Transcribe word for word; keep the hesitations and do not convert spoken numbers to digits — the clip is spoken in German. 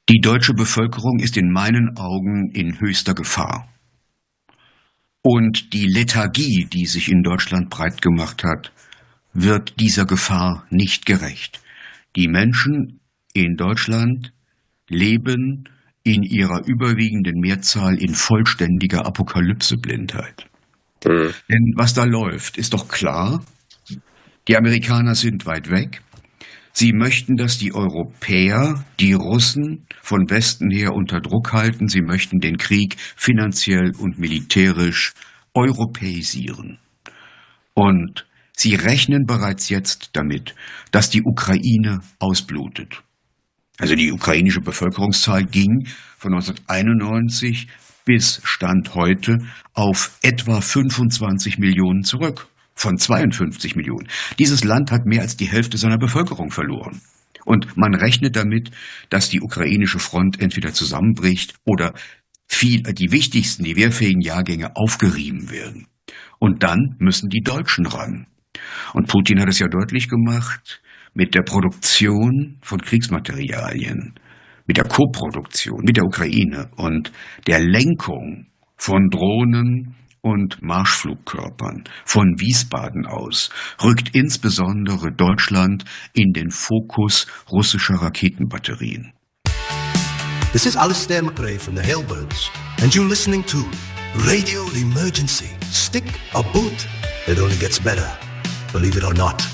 Die deutsche Bevölkerung ist in meinen Augen in höchster Gefahr. Und die Lethargie, die sich in Deutschland breit gemacht hat, wird dieser Gefahr nicht gerecht. Die Menschen in Deutschland leben in ihrer überwiegenden Mehrzahl in vollständiger Apokalypseblindheit. Mhm. Denn was da läuft, ist doch klar. Die Amerikaner sind weit weg. Sie möchten, dass die Europäer die Russen von Westen her unter Druck halten. Sie möchten den Krieg finanziell und militärisch europäisieren. Und sie rechnen bereits jetzt damit, dass die Ukraine ausblutet. Also die ukrainische Bevölkerungszahl ging von neunzehnhunderteinundneunzig bis Stand heute auf etwa fünfundzwanzig Millionen zurück. Von zweiundfünfzig Millionen. Dieses Land hat mehr als die Hälfte seiner Bevölkerung verloren. Und man rechnet damit, dass die ukrainische Front entweder zusammenbricht oder viel, die wichtigsten, die wehrfähigen Jahrgänge aufgerieben werden. Und dann müssen die Deutschen ran. Und Putin hat es ja deutlich gemacht, mit der Produktion von Kriegsmaterialien, mit der Koproduktion, mit der Ukraine und der Lenkung von Drohnen und Marschflugkörpern von Wiesbaden aus rückt insbesondere Deutschland in den Fokus russischer Raketenbatterien. This is Alistair McRae from the Hellbirds, and you're listening to Radio Emergency. Stick a boot. It only gets better, believe it or not.